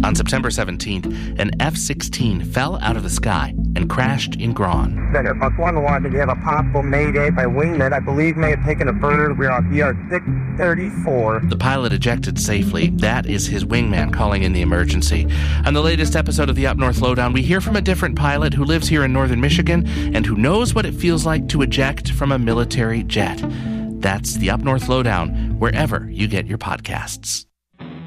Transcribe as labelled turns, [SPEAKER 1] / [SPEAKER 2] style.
[SPEAKER 1] On September 17th, an F-16 fell out of the sky and crashed in Groton.
[SPEAKER 2] Center, Bus 1-1, you have a possible mayday by wingman. I believe may have taken a bird. We're on ER 634.
[SPEAKER 1] The pilot ejected safely. That is his wingman calling in the emergency. On the latest episode of the Up North Lowdown, we hear from a different pilot who lives here in northern Michigan and who knows what it feels like to eject from a military jet. That's the Up North Lowdown, wherever you get your podcasts.